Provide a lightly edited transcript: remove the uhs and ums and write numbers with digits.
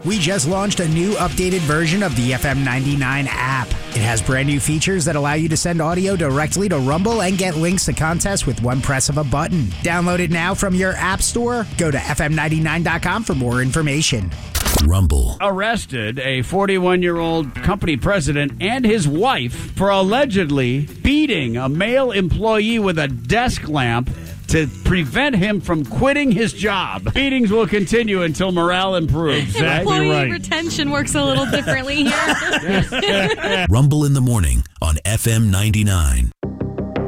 We just launched a new updated version of the FM 99 app. It has brand new features that allow you to send audio directly to Rumble and get links to contests with one press of a button. Download it now from your app store. Go to fm99.com for more information. Rumble. Arrested a 41-year-old company president and his wife for allegedly beating a male employee with a desk lamp to prevent him from quitting his job. Beatings will continue until morale improves. Employee retention works a little differently here. Rumble in the morning on FM 99.